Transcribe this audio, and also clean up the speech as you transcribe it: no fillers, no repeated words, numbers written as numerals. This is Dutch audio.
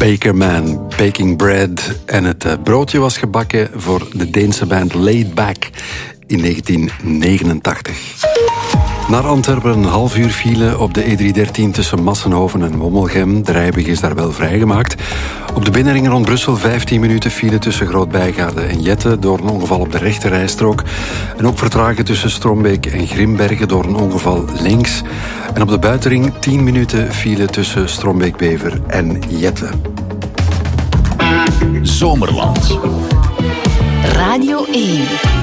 Bakerman, Baking Bread. En het broodje was gebakken voor de Deense band Laid Back in 1989. Naar Antwerpen een half uur file op de E313 tussen Massenhoven en Wommelgem. De rijweg is daar wel vrijgemaakt. Op de binnenring rond Brussel 15 minuten file tussen Groot-Bijgaarde en Jette door een ongeval op de rechterrijstrook. En ook vertragen tussen Strombeek en Grimbergen door een ongeval links. En op de buitenring 10 minuten file tussen Strombeek-Bever en Jette. Zomerland. Radio 1.